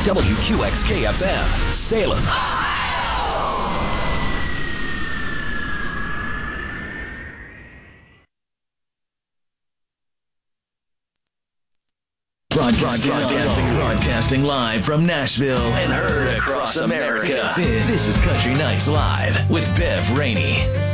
WQXK-FM, Salem. Broadcasting live from Nashville and heard across America. This is Country Nights Live with Bev Rainey.